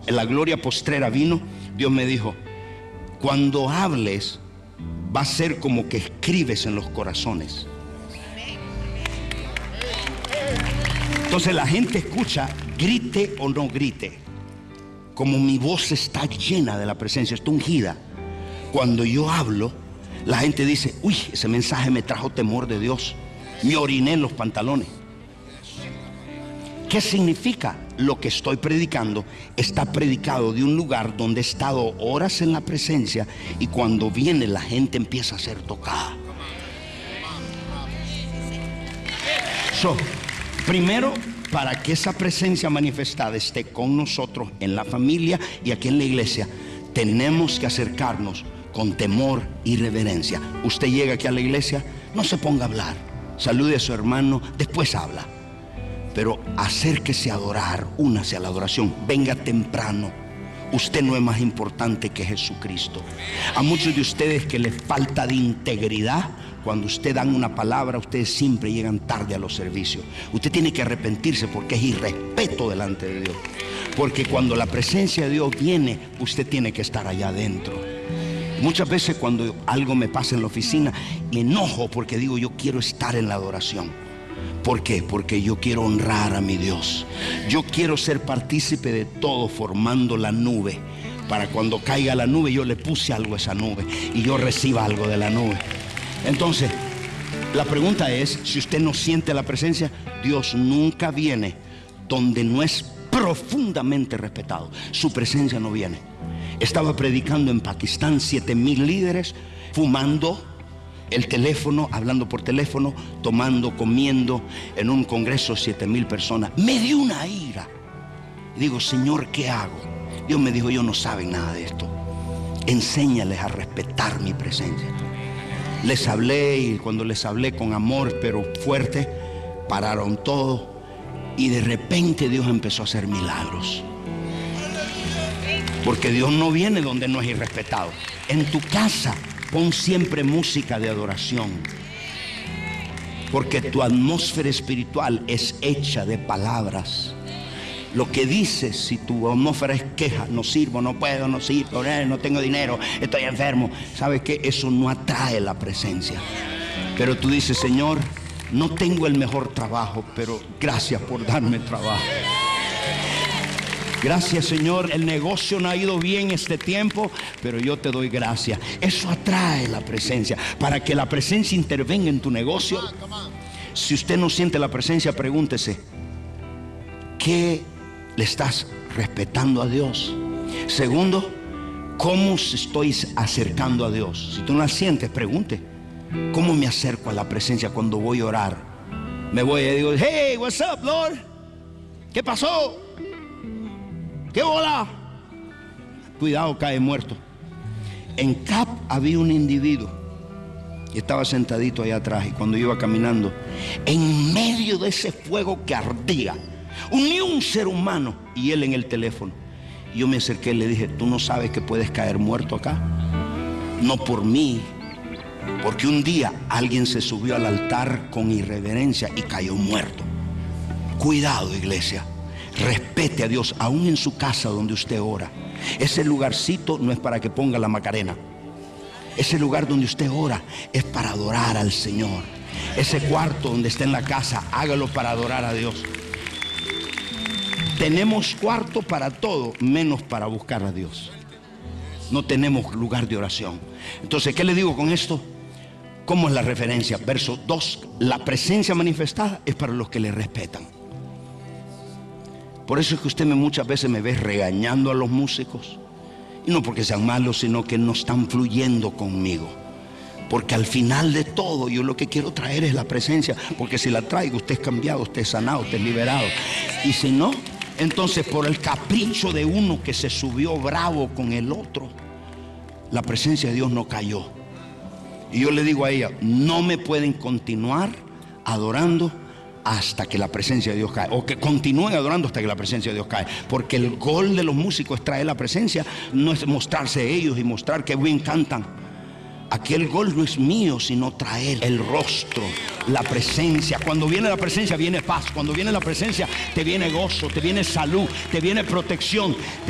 la gloria postrera vino, Dios me dijo: cuando hables va a ser como que escribes en los corazones. Entonces la gente escucha, grite o no grite, como mi voz está llena de la presencia, está ungida. Cuando yo hablo, la gente dice: uy, ese mensaje me trajo temor de Dios, me oriné en los pantalones. ¿Qué significa? Lo que estoy predicando está predicado de un lugar donde he estado horas en la presencia, y cuando viene la gente empieza a ser tocada. Primero, para que esa presencia manifestada esté con nosotros en la familia y aquí en la iglesia, tenemos que acercarnos con temor y reverencia. Usted llega aquí a la iglesia, no se ponga a hablar, salude a su hermano, después habla. Pero acérquese a adorar, únase a la adoración, venga temprano. Usted no es más importante que Jesucristo. A muchos de ustedes que les falta de integridad, cuando usted dan una palabra, ustedes siempre llegan tarde a los servicios. Usted tiene que arrepentirse, porque es irrespeto delante de Dios. Porque cuando la presencia de Dios viene, usted tiene que estar allá adentro. Muchas veces cuando algo me pasa en la oficina, me enojo porque digo: yo quiero estar en la adoración. ¿Por qué? Porque yo quiero honrar a mi Dios. Yo quiero ser partícipe de todo, formando la nube, para cuando caiga la nube yo le puse algo a esa nube y yo reciba algo de la nube. Entonces, la pregunta es: si usted no siente la presencia, Dios nunca viene donde no es profundamente respetado. Su presencia no viene. Estaba predicando en Pakistán, 7,000 líderes, fumando el teléfono, hablando por teléfono, tomando, comiendo, en un congreso, 7,000 personas. Me dio una ira. Digo: Señor, ¿qué hago? Dios me dijo: ellos no saben nada de esto. Enséñales a respetar mi presencia. Les hablé, y cuando les hablé con amor pero fuerte, pararon todo, y de repente Dios empezó a hacer milagros. Porque Dios no viene donde no es irrespetado. En tu casa pon siempre música de adoración, porque tu atmósfera espiritual es hecha de palabras. Lo que dices, si tu atmósfera es queja: no sirvo, no puedo, no sirvo, no tengo dinero, estoy enfermo, ¿sabes qué? Eso no atrae la presencia. Pero tú dices: Señor, no tengo el mejor trabajo, pero gracias por darme trabajo. Gracias, Señor, el negocio no ha ido bien este tiempo, pero yo te doy gracias. Eso atrae la presencia. Para que la presencia intervenga en tu negocio, si usted no siente la presencia, pregúntese: ¿qué le estás respetando a Dios? Segundo, ¿cómo estoy acercando a Dios? Si tú no la sientes, pregunte: ¿cómo me acerco a la presencia cuando voy a orar? Me voy y digo: hey, what's up, Lord? ¿Qué pasó? ¿Qué bola? Cuidado, cae muerto. En Cap había un individuo y estaba sentadito allá atrás, y cuando iba caminando, en medio de ese fuego que ardía, ni un ser humano, y él en el teléfono. Yo me acerqué y le dije: ¿tú no sabes que puedes caer muerto acá? No por mí, porque un día alguien se subió al altar con irreverencia y cayó muerto. Cuidado, iglesia. Respete a Dios, aún en su casa donde usted ora. Ese lugarcito no es para que ponga la Macarena. Ese lugar donde usted ora es para adorar al Señor. Ese cuarto donde está en la casa, hágalo para adorar a Dios. Tenemos cuarto para todo, menos para buscar a Dios. No tenemos lugar de oración. Entonces, ¿qué le digo con esto? ¿Cómo es la referencia? Verso 2: la presencia manifestada es para los que le respetan. Por eso es que usted muchas veces me ve regañando a los músicos, y no porque sean malos, sino que no están fluyendo conmigo. Porque al final de todo, yo lo que quiero traer es la presencia. Porque si la traigo, usted es cambiado, usted es sanado, usted es liberado. Y si no, entonces por el capricho de uno que se subió bravo con el otro, la presencia de Dios no cayó. Y yo le digo a ella: no me pueden continuar adorando hasta que la presencia de Dios cae, o que continúen adorando hasta que la presencia de Dios cae. Porque el gol de los músicos es traer la presencia, no es mostrarse ellos y mostrar que bien cantan. Aquí el gol no es mío, sino traer el rostro, la presencia. Cuando viene la presencia viene paz. Cuando viene la presencia te viene gozo, te viene salud, te viene protección.